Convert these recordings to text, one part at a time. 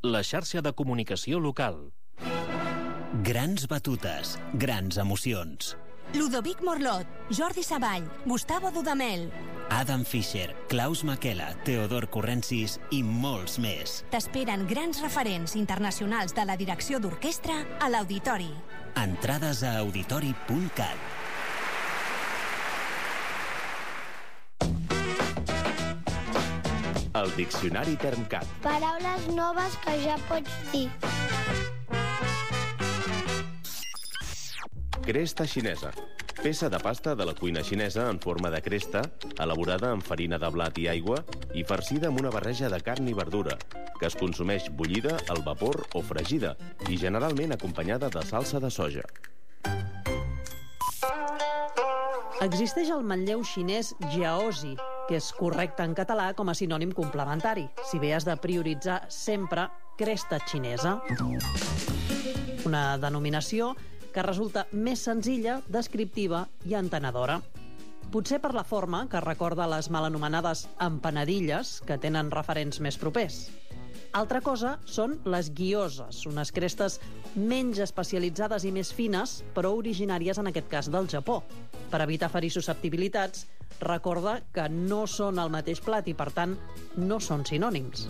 la xarxa de comunicació local. Grans batutes, grans emocions. Ludovic Morlot, Jordi Savall, Gustavo Dudamel, Adam Fischer, Klaus Makela, Teodor Corrensis i molts més. T'esperen grans referents internacionals de la direcció d'orquestra a l'Auditori. Entrades a auditori.cat. El Diccionari Termcat. Paraules noves que ja pots dir. Cresta xinesa. Peça de pasta de la cuina xinesa en forma de cresta, elaborada amb farina de blat i aigua i farcida amb una barreja de carn i verdura, que es consumeix bullida, al vapor o fregida i generalment acompanyada de salsa de soja. Existeix el manlleu xinès jiaozi, que és correcte en català com a sinònim complementari, si bé has de prioritzar sempre cresta xinesa. Una denominació que resulta més senzilla, descriptiva i entenedora. Potser per la forma, que recorda les mal anomenades empanadilles, que tenen referents més propers. Altra cosa són les guioses, unes crestes menys especialitzades i més fines, però originàries en aquest cas del Japó. Per evitar ferir susceptibilitats, recorda que no són el mateix plat i, per tant, no són sinònims.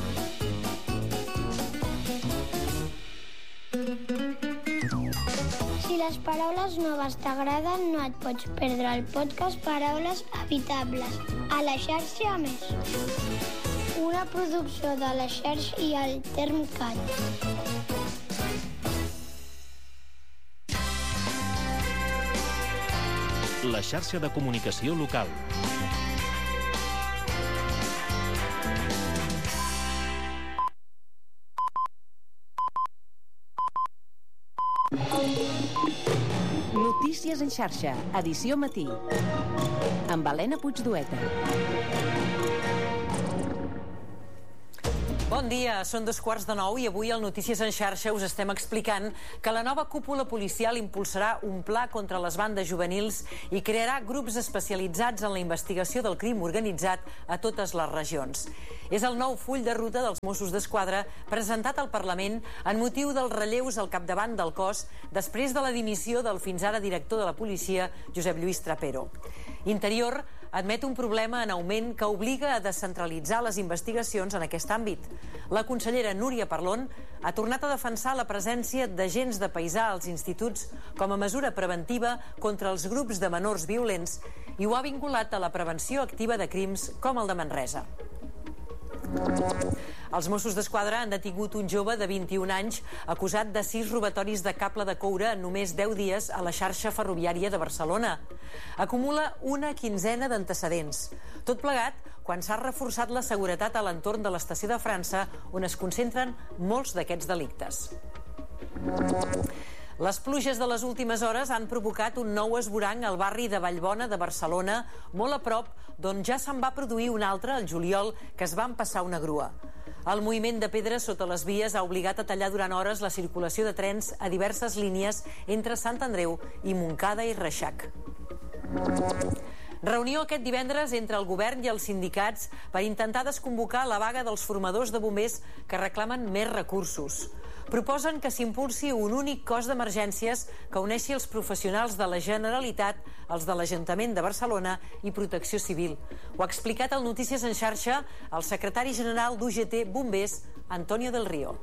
Si les paraules noves t'agraden, no et pots perdre el podcast Paraules Evitables a la xarxa Més. Una producció de la xarxa i el Termcat. La xarxa de comunicació local. Notícies en xarxa, edició matí, amb Helena Puigdueta. Bon dia, són 8:15 i avui al Notícies en xarxa us estem explicant que la nova cúpula policial impulsarà un pla contra les bandes juvenils i crearà grups especialitzats en la investigació del crim organitzat a totes les regions. És el nou full de ruta dels Mossos d'Esquadra presentat al Parlament en motiu dels relleus al capdavant del cos després de la dimissió del fins ara director de la policia, Josep Lluís Trapero. Interior admet un problema en augment que obliga a descentralitzar les investigacions en aquest àmbit. La consellera Núria Parlon ha tornat a defensar la presència d'agents de paisà als instituts com a mesura preventiva contra els grups de menors violents i ho ha vinculat a la prevenció activa de crims com el de Manresa. Els Mossos d'Esquadra han detingut un jove de 21 anys acusat de 6 robatoris de cable de coure en només 10 dies a la xarxa ferroviària de Barcelona. Acumula una quinzena d'antecedents. Tot plegat quan s'ha reforçat la seguretat a l'entorn de l'estació de França, on es concentren molts d'aquests delictes. Les pluges de les últimes hores han provocat un nou esvoranc al barri de Vallbona de Barcelona, molt a prop d'on ja se'n va produir un altre al juliol, que es va empassar una grua. El moviment de pedres sota les vies ha obligat a tallar durant hores la circulació de trens a diverses línies entre Sant Andreu i Montcada i Reixac. Reunió aquest divendres entre el govern i els sindicats per intentar desconvocar la vaga dels formadors de bombers que reclamen més recursos. Proposen que s'impulsi un únic cos d'emergències que uneixi els professionals de la Generalitat, els de l'Ajuntament de Barcelona i Protecció Civil. Ho ha explicat al Notícies en xarxa el secretari general d'UGT Bombers, Antonio del Río.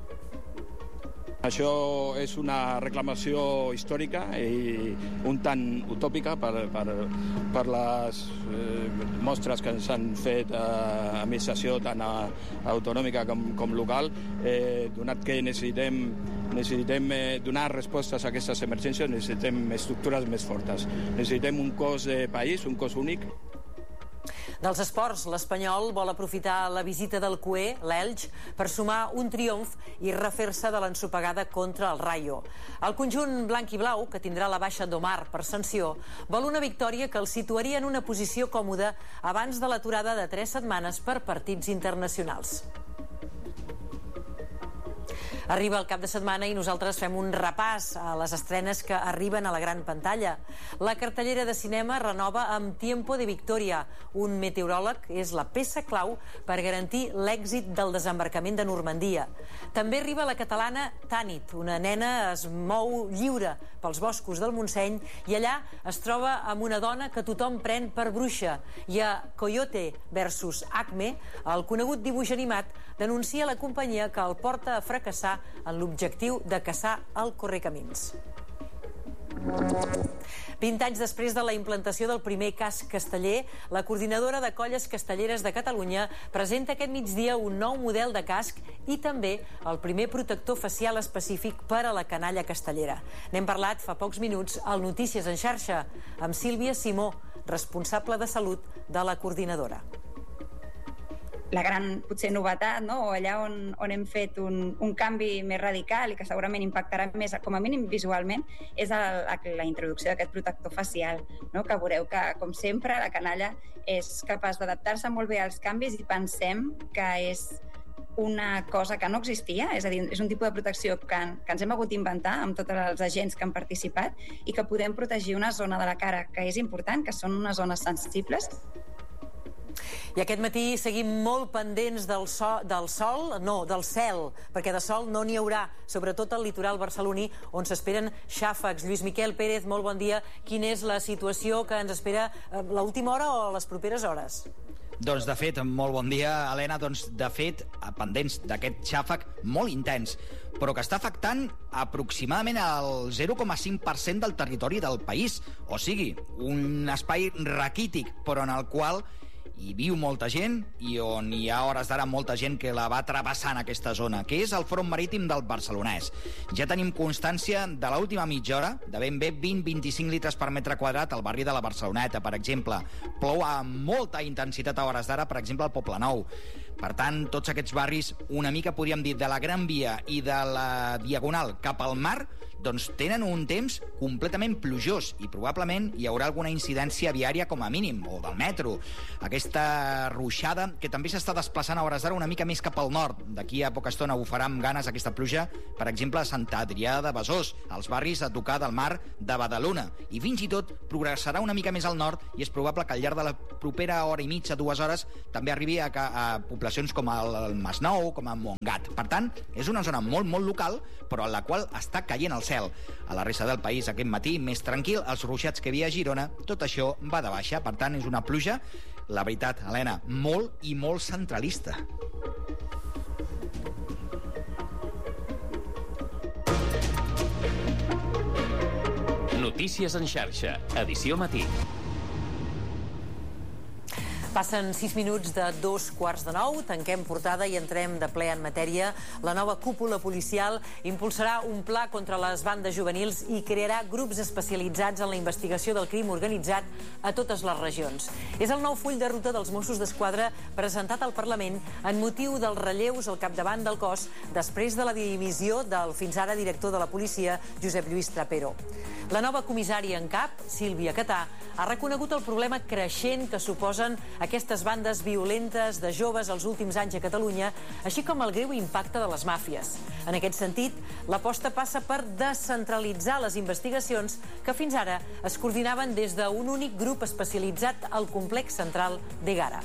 Això és una reclamació històrica i un tant utòpica per les mostres que s'han fet a administració tant autonòmica com local, donat que necessitem donar respostes a aquestes emergències, necessitem estructures més fortes. Necessitem un cos de país, un cos únic. Dels esports, l'Espanyol vol aprofitar la visita del cuer, l'Elx, per sumar un triomf i refer-se de l'ensopegada contra el Rayo. El conjunt blanc i blau, que tindrà la baixa d'Omar per sanció, vol una victòria que el situaria en una posició còmoda abans de l'aturada de 3 setmanes per partits internacionals. Arriba el cap de setmana i nosaltres fem un repàs a les estrenes que arriben a la gran pantalla. La cartellera de cinema renova amb Tiempo de Victoria. Un meteoròleg és la peça clau per garantir l'èxit del desembarcament de Normandia. També arriba la catalana Tanit. Una nena es mou lliure pels boscos del Montseny i allà es troba amb una dona que tothom pren per bruixa. I a Coyote versus Acme, el conegut dibuix animat denuncia la companyia que el porta a fracassar en l'objectiu de caçar el correcamins. 20 anys després de la implantació del primer casc casteller, la Coordinadora de Colles Castelleres de Catalunya presenta aquest migdia un nou model de casc i també el primer protector facial específic per a la canalla castellera. N'hem parlat fa pocs minuts al Notícies en xarxa amb Sílvia Simó, responsable de salut de la Coordinadora. La gran, potser, novetat, o allà on hem fet un canvi més radical i que segurament impactarà més, com a mínim visualment, és la introducció d'aquest protector facial, que veureu que, com sempre, la canalla és capaç d'adaptar-se molt bé als canvis i pensem que és una cosa que no existia, és a dir, és un tipus de protecció que ens hem hagut d'inventar amb tots els agents que han participat i que podem protegir una zona de la cara que és important, que són unes zones sensibles. I aquest matí seguim molt pendents del cel, perquè de sol no n'hi haurà, sobretot al litoral barceloní, on s'esperen xàfecs. Lluís Miquel Pérez, molt bon dia. Quina és la situació que ens espera l'última hora o les properes hores? Doncs, de fet, molt bon dia, Helena. Doncs, de fet, pendents d'aquest xàfec molt intens, però que està afectant aproximadament el 0,5% del territori del país. O sigui, un espai raquític, però en el qual hi viu molta gent i on hi ha hores d'ara molta gent que la va travessant aquesta zona, que és el front marítim del Barcelonès. Ja tenim constància de l'última mitja hora de ben bé 20-25 litres per metre quadrat al barri de la Barceloneta, per exemple. Plou amb molta intensitat a hores d'ara, per exemple, al Poblenou. Per tant, tots aquests barris, una mica podríem dir de la Gran Via i de la Diagonal cap al mar, doncs tenen un temps completament plujós i probablement hi haurà alguna incidència viària com a mínim, o del metro. Aquesta ruixada, que també s'està desplaçant a hores d'ara una mica més cap al nord. D'aquí a poca estona bufarà amb ganes aquesta pluja, per exemple, a Sant Adrià de Besòs, als barris a tocar del mar de Badalona. I fins i tot progressarà una mica més al nord i és probable que al llarg de la propera hora i mitja, 2 hores, també arribi a poblacions com el Masnou, com a Montgat. Per tant, és una zona molt, molt local, però en la qual està caient el cel. A la resta del país, aquest matí, més tranquil, els ruixats que hi havia a Girona, tot això va de baixa. Per tant, és una pluja, la veritat, Helena, molt i molt centralista. Notícies en xarxa, edició matí. Passen 6 minuts de 8:45, tanquem portada i entrem de ple en matèria. La nova cúpula policial impulsarà un pla contra les bandes juvenils i crearà grups especialitzats en la investigació del crim organitzat a totes les regions. És el nou full de ruta dels Mossos d'Esquadra presentat al Parlament en motiu dels relleus al capdavant del cos després de la dimissió del fins ara director de la policia, Josep Lluís Trapero. La nova comissària en cap, Sílvia Catà, ha reconegut el problema creixent que suposen aquestes bandes violentes de joves els últims anys a Catalunya, així com el greu impacte de les màfies. En aquest sentit, l'aposta passa per descentralitzar les investigacions que fins ara es coordinaven des d'un únic grup especialitzat al complex central d'Egara.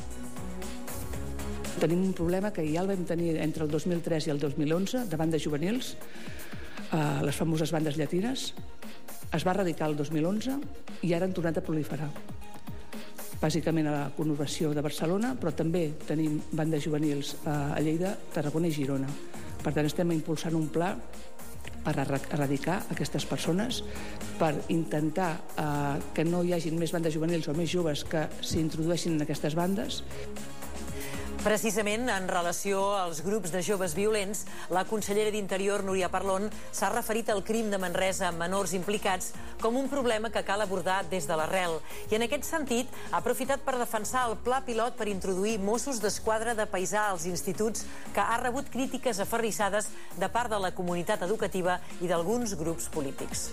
Tenim un problema que ja el vam tenir entre el 2003 i el 2011, de bandes juvenils, les famoses bandes llatines. Es va erradicar el 2011 i ara han tornat a proliferar. Bàsicament a la conurbació de Barcelona, però també tenim bandes juvenils a Lleida, Tarragona i Girona. Per tant, estem impulsant un pla per erradicar aquestes persones, per intentar que no hi hagin més bandes juvenils o més joves que s'introdueixin en aquestes bandes. Precisament en relació als grups de joves violents, la consellera d'Interior, Núria Parlon, s'ha referit al crim de Manresa amb menors implicats com un problema que cal abordar des de l'arrel. I en aquest sentit ha aprofitat per defensar el pla pilot per introduir Mossos d'Esquadra de paisà als instituts, que ha rebut crítiques aferrissades de part de la comunitat educativa i d'alguns grups polítics.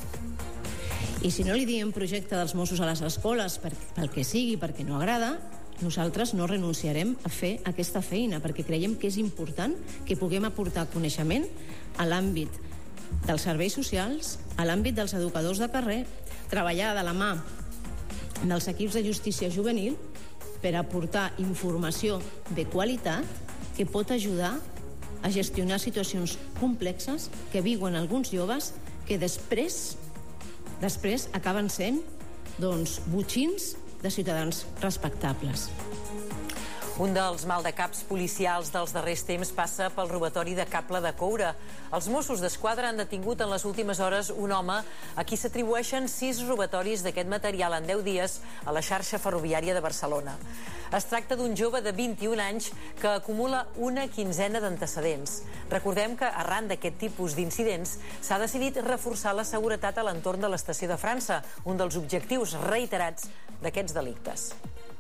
I si no li diem projecte dels Mossos a les escoles pel que sigui, perquè no agrada, nosaltres no renunciarem a fer aquesta feina perquè creiem que és important que puguem aportar coneixement a l'àmbit dels serveis socials, a l'àmbit dels educadors de carrer, treballar de la mà dels equips de justícia juvenil per aportar informació de qualitat que pot ajudar a gestionar situacions complexes que viuen alguns joves que després acaben sent botxins de ciutadans respectables. Un dels maldecaps policials dels darrers temps passa pel robatori de cable de coure. Els Mossos d'Esquadra han detingut en les últimes hores un home a qui s'atribueixen 6 robatoris d'aquest material en 10 dies a la xarxa ferroviària de Barcelona. Es tracta d'un jove de 21 anys que acumula una quinzena d'antecedents. Recordem que arran d'aquest tipus d'incidents s'ha decidit reforçar la seguretat a l'entorn de l'estació de França, un dels objectius reiterats d'aquests delictes.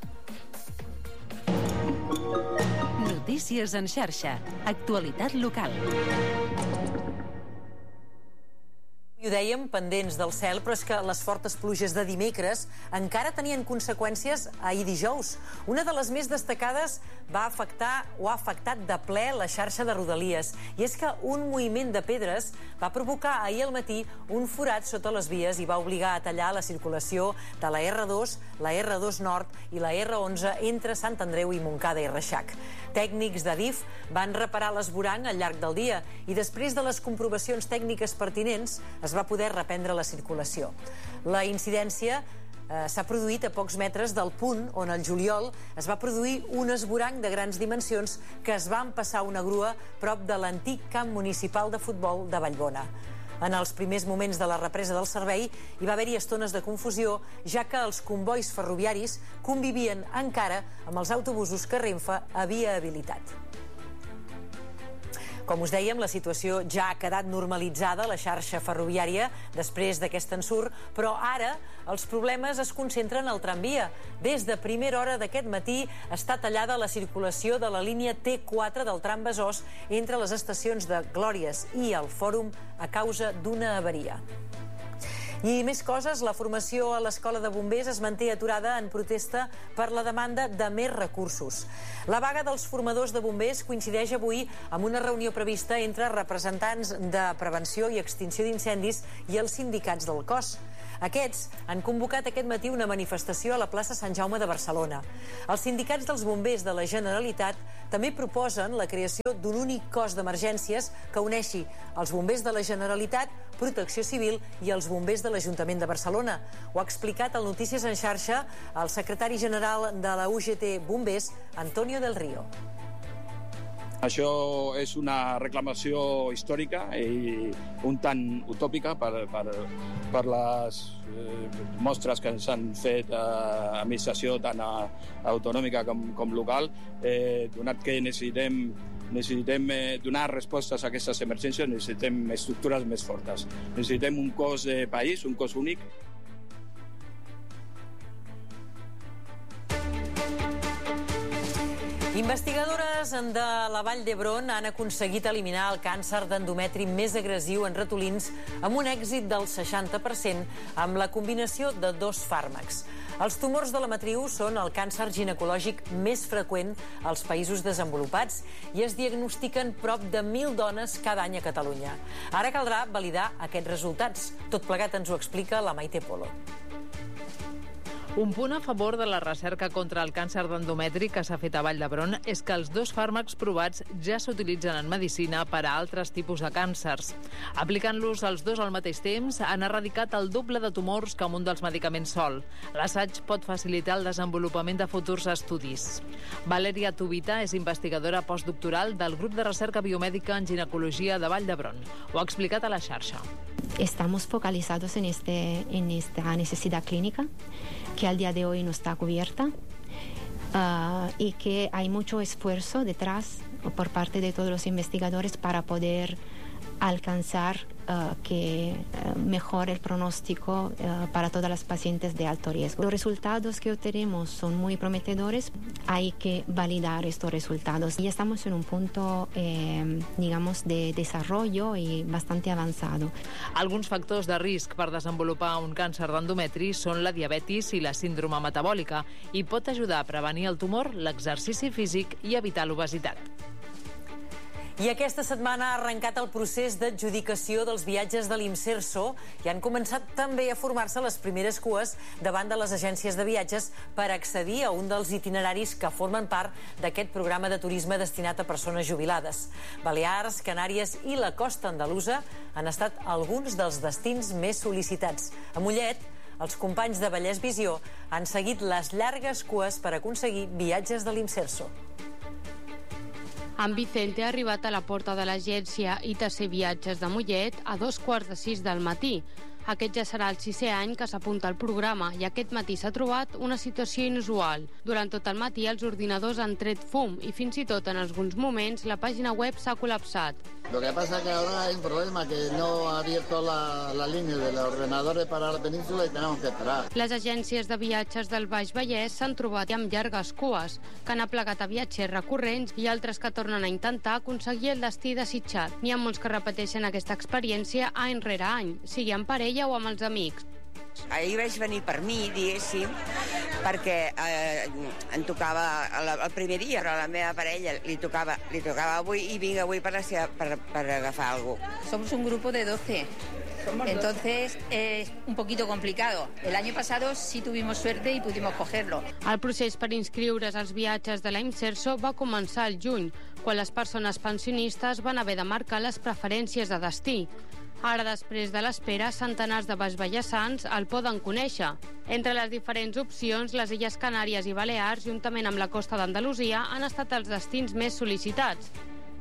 Notícies en xarxa. Actualitat local. I ho dèiem, pendents del cel, però és que les fortes pluges de dimecres encara tenien conseqüències ahir dijous. Una de les més destacades ha afectat de ple la xarxa de Rodalies. I és que un moviment de pedres va provocar ahir al matí un forat sota les vies i va obligar a tallar la circulació de la R2, la R2 Nord i la R11 entre Sant Andreu i Montcada i Reixac. Tècnics d'Adif van reparar l'esvoranc al llarg del dia i després de les comprovacions tècniques pertinents es va poder reprendre la circulació. La incidència s'ha produït a pocs metres del punt on al juliol es va produir un esvoranc de grans dimensions que es va empassar una grua prop de l'antic camp municipal de futbol de Vallbona. En els primers moments de la represa del servei hi va haver-hi estones de confusió, ja que els combois ferroviaris convivien encara amb els autobusos que Renfe havia habilitat. Com us dèiem, la situació ja ha quedat normalitzada a la xarxa ferroviària després d'aquest ensurt, però ara els problemes es concentren al tramvia. Des de primera hora d'aquest matí està tallada la circulació de la línia T4 del tram Besòs entre les estacions de Glòries i el Fòrum a causa d'una avaria. I més coses, la formació a l'Escola de Bombers es manté aturada en protesta per la demanda de més recursos. La vaga dels formadors de bombers coincideix avui amb una reunió prevista entre representants de prevenció i extinció d'incendis i els sindicats del cos. Aquests han convocat aquest matí una manifestació a la plaça Sant Jaume de Barcelona. Els sindicats dels bombers de la Generalitat també proposen la creació d'un únic cos d'emergències que uneixi els bombers de la Generalitat, Protecció Civil i els bombers de l'Ajuntament de Barcelona. Ho ha explicat al Notícies en xarxa el secretari general de la UGT Bombers, Antonio del Río. Això és una reclamació històrica i un tant utòpica per les mostres que s'han fet a administració tant autonòmica com local, donat que necessitem donar respostes a aquestes emergències, necessitem estructures més fortes. Necessitem un cos de país, un cos únic. Investigadores de la Vall d'Hebron han aconseguit eliminar el càncer d'endometri més agressiu en ratolins amb un èxit del 60% amb la combinació de 2 fàrmacs. Els tumors de la matriu són el càncer ginecològic més freqüent als països desenvolupats i es diagnostiquen prop de 1.000 dones cada any a Catalunya. Ara caldrà validar aquests resultats. Tot plegat ens ho explica la Maite Polo. Un punt a favor de la recerca contra el càncer d'endometri que s'ha fet a Vall d'Hebron és que els 2 fàrmacs provats ja s'utilitzen en medicina per a altres tipus de càncers. Aplicant-los els 2 al mateix temps, han erradicat el doble de tumors que amb un dels medicaments sol. L'assaig pot facilitar el desenvolupament de futurs estudis. Valeria Tubita és investigadora postdoctoral del grup de recerca biomèdica en ginecologia de Vall d'Hebron. Ho ha explicat a la xarxa. Estamos focalizados en esta necesidad clínica que al día de hoy no está cubierta y que hay mucho esfuerzo detrás por parte de todos los investigadores para poder alcanzar que mejore el pronóstico para todas las pacientes de alto riesgo. Los resultados que obtenemos son muy prometedores, hay que validar estos resultados. Ya estamos en un punto, digamos, de desarrollo y bastante avanzado. Alguns factors de risc per desenvolupar un càncer d'endometri són la diabetis i la síndrome metabòlica i pot ajudar a prevenir el tumor, l'exercici físic i evitar l'obesitat. I aquesta setmana ha arrencat el procés d'adjudicació dels viatges de l'Imserso i han començat també a formar-se les primeres cues davant de les agències de viatges per accedir a un dels itineraris que formen part d'aquest programa de turisme destinat a persones jubilades. Balears, Canàries i la costa andalusa han estat alguns dels destins més sol·licitats. A Mollet, els companys de Vallès Visió han seguit les llargues cues per aconseguir viatges de l'Imserso. En Vicente ha arribat a la porta de l'agència ITC Viatges de Mollet a 5:45 del matí. Aquest ja serà el 6è any que s'apunta al programa i aquest matí s'ha trobat una situació inusual. Durant tot el matí els ordinadors han tret fum i fins i tot en alguns moments la pàgina web s'ha col·lapsat. Lo que pasa es que ahora hay un problema, que no ha abierto la línea de los ordenadores para la península y tenemos que esperar. Les agències de viatges del Baix Vallès s'han trobat amb llargues cues, que han aplegat a viatgers recurrents i altres que tornen a intentar aconseguir el destí desitjat. N'hi ha molts que repeteixen aquesta experiència any rere any, sigui en parella o amb els amics. Ahir vaig venir per mi, diguéssim, perquè em tocava el primer dia, però a la meva parella li tocava avui i vinc avui per agafar alguna cosa. Somos un grupo de 12. Entonces es un poquito complicado. El año pasado sí tuvimos suerte y pudimos cogerlo. El procés per inscriure's als viatges de la Imserso va començar al juny, quan les persones pensionistes van haver de marcar les preferències de destí. Ara, després de l'espera, centenars de baixvallesans el poden conèixer. Entre les diferents opcions, les Illes Canàries i Balears, juntament amb la costa d'Andalusia, han estat els destins més sol·licitats.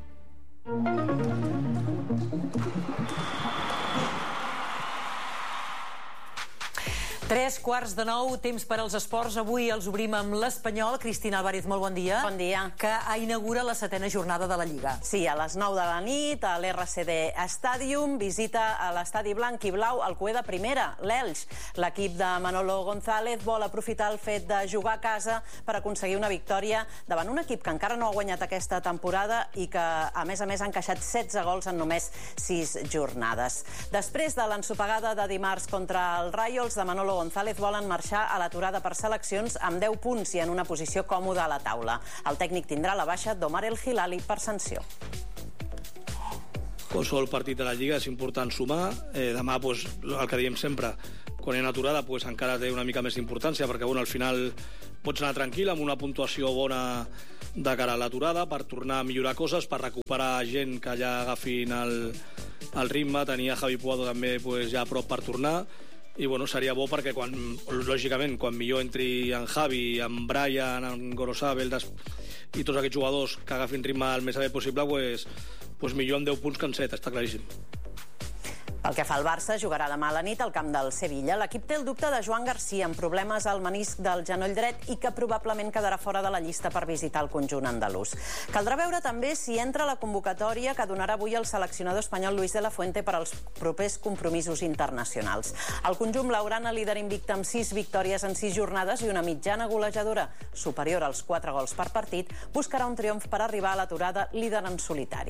8:45, temps per als esports. Avui els obrim amb l'Espanyol. Cristina Álvarez, molt bon dia. Bon dia. Que inaugura la 7a jornada de la Lliga. Sí, a les 9 de la nit, a l'RCD Stadium, visita a l'estadi blanc i blau el cué de primera, l'Elx. L'equip de Manolo González vol aprofitar el fet de jugar a casa per aconseguir una victòria davant un equip que encara no ha guanyat aquesta temporada i que, a més, ha encaixat 16 gols en només 6 jornades. Després de l'ensopegada de dimarts contra el Rayo, els de Manolo González volen marxar a l'aturada per seleccions amb 10 punts i en una posició còmoda a la taula. El tècnic tindrà la baixa d'Omar El Hilali per sanció. Qualsevol partit de la Lliga és important sumar. Demà, el que diem sempre, quan hi ha aturada encara té una mica més d'importància, perquè al final pots anar tranquil amb una puntuació bona de cara a l'aturada per tornar a millorar coses, per recuperar gent que ja agafin el ritme. Tenia Javi Puado també ja a prop per tornar. I seria bo perquè lògicament quan millor entri en Javi, en Brian, en Gorosabel i tots aquests jugadors que agafin ritme el més aviat possible, millor amb 10 punts que en 7, està claríssim. Pel que fa al Barça, jugarà demà a la nit al camp del Sevilla. L'equip té el dubte de Joan Garcia amb problemes al menisc del genoll dret i que probablement quedarà fora de la llista per visitar el conjunt andalús. Caldrà veure també si entra la convocatòria que donarà avui el seleccionador espanyol Luis de la Fuente per als propers compromisos internacionals. El conjunt blaugrana, líder invicte amb 6 victòries en 6 jornades i una mitjana golejadora superior als 4 gols per partit, buscarà un triomf per arribar a l'aturada líder en solitari.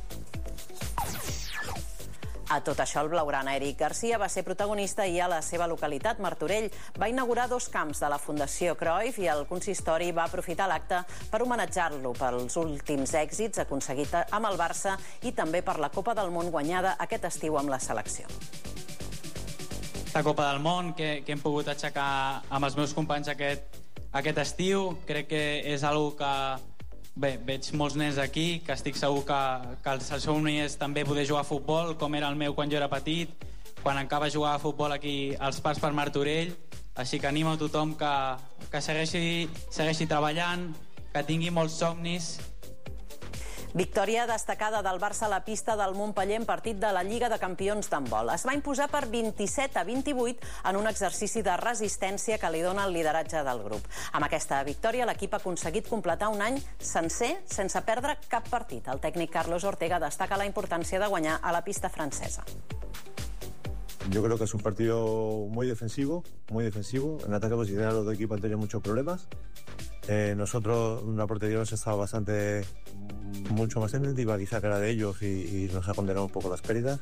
A tot això, el blaugrana Eric Garcia va ser protagonista ahir a la seva localitat, Martorell. Va inaugurar 2 camps de la Fundació Cruyff i el consistori va aprofitar l'acte per homenatjar-lo pels últims èxits aconseguits amb el Barça i també per la Copa del Món guanyada aquest estiu amb la selecció. La Copa del Món que hem pogut aixecar amb els meus companys aquest estiu, crec que és una que veig molts nens aquí, que estic segur que el seu somni és també poder jugar a futbol, com era el meu quan jo era petit, quan encara jugava a futbol aquí als parcs per Martorell. Així que animo a tothom que segueixi treballant, que tingui molts somnis. Victòria destacada del Barça a la pista del Montpeller en partit de la Lliga de Campions d'handbol. Es va imposar per 27-28 en un exercici de resistència que li dona el lideratge del grup. Amb aquesta victòria, l'equip ha aconseguit completar un any sencer sense perdre cap partit. El tècnic Carlos Ortega destaca la importància de guanyar a la pista francesa. Yo creo que es un partido muy defensivo. En ataque posicional los dos equipos han tenido muchos problemas. Nosotros, una portería nos ha estado mucho más intensiva quizá que la de ellos y nos ha condenado un poco las pérdidas.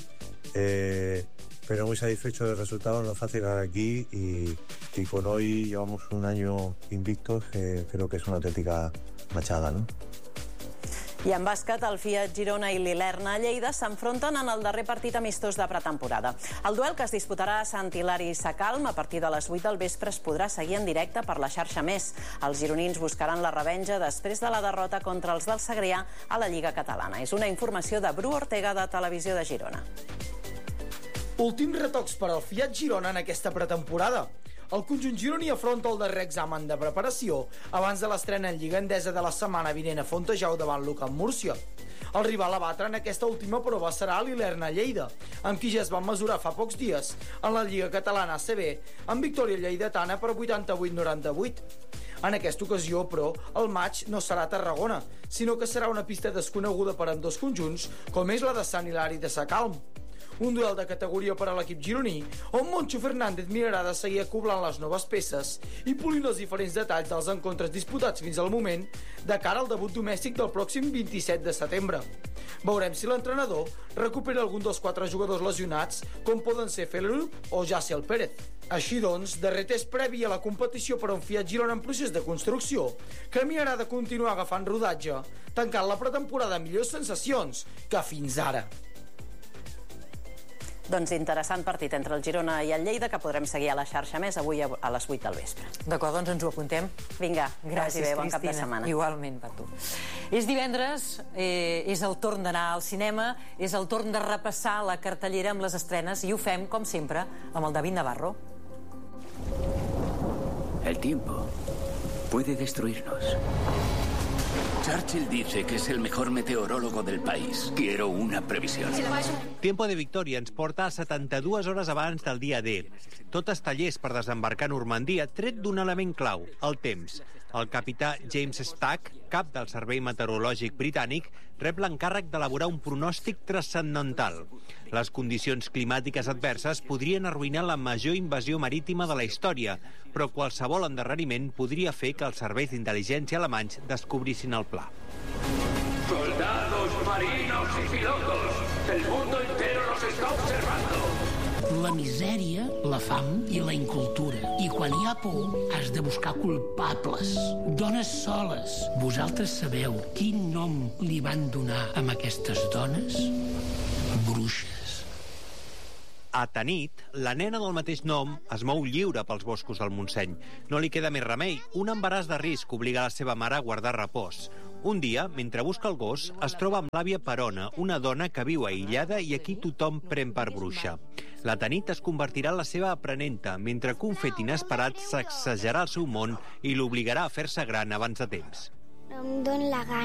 Pero muy satisfecho del resultado, no es fácil ganar aquí y con hoy llevamos un año invictos, creo que es una auténtica machada, ¿no? I en bàsquet, el Fiat Girona i l'Ilerna a Lleida s'enfronten en el darrer partit amistós de pretemporada. El duel, que es disputarà a Sant Hilari Sacalm a partir de les 8 del vespre, es podrà seguir en directe per la xarxa Més. Els gironins buscaran la revenja després de la derrota contra els del Segrià a la Lliga Catalana. És una informació de Bru Ortega, de Televisió de Girona. Últims retocs per al Fiat Girona en aquesta pretemporada. El conjunt gironí afronta el darrer examen de preparació abans de l'estrena en Lliga Endesa de la setmana vinent a Fontejau davant l'UCAM Múrcia. El rival a batre en aquesta última prova serà l'Ilerna Lleida, amb qui ja es van mesurar fa pocs dies en la Lliga Catalana ACB, amb victòria lleidatana per 88-98. En aquesta ocasió, però, el match no serà a Tarragona, sinó que serà una pista desconeguda per ambdós conjunts, com és la de Sant Hilari de Sacalm. Un duel de categoria per a l'equip gironí, on Moncho Fernández mirarà de seguir acoblant les noves peces i polint els diferents detalls dels encontres disputats fins al moment de cara al debut domèstic del pròxim 27 de setembre. Veurem si l'entrenador recupera algun dels 4 jugadors lesionats, com poden ser Felerup o Jassel Pérez. Així doncs, darrer test previ a la competició per a un Fiat Girona en procés de construcció, que mirarà de continuar agafant rodatge, tancant la pretemporada amb millors sensacions que fins ara. Doncs interessant partit entre el Girona i el Lleida, que podrem seguir a la xarxa Més avui a les 8 del vespre. D'acord, doncs ens ho apuntem. Vinga, gràcies, bon cap de setmana. Igualment per tu. És divendres, és el torn d'anar al cinema, és el torn de repassar la cartellera amb les estrenes i ho fem, com sempre, amb el David Navarro. El tiempo puede destruirnos. Churchill dice que es el mejor meteorólogo del país. Quiero una previsión. Tiempo de Victòria ens porta a 72 hores abans del dia D. Tot està llest per desembarcar a Normandia, tret d'un element clau, el temps. El capità James Stack, cap del Servei Meteorològic Britànic, rep l'encàrrec d'elaborar un pronòstic transcendental. Les condicions climàtiques adverses podrien arruïnar la major invasió marítima de la història, però qualsevol endarreriment podria fer que els serveis d'intel·ligència alemanys descobrissin el pla. Soldados, marinos y pilotos, el mundo entero los está observando. La misèria, la fam i la incultura. I quan hi ha por, has de buscar culpables. Dones soles. Vosaltres sabeu quin nom li van donar a aquestes dones? Bruixes. A Tanit, la nena del mateix nom es mou lliure pels boscos del Montseny. No li queda més remei. Un embaràs de risc obliga la seva mare a guardar repòs. Un dia, mentre busca el gos, es troba amb l'àvia Perona, una dona que viu aïllada i a qui tothom pren per bruixa. La Tanit es convertirà en la seva aprenenta, mentre que un fet inesperat sacsejarà el seu món i l'obligarà a fer-se gran abans de temps. No em dóna la gana.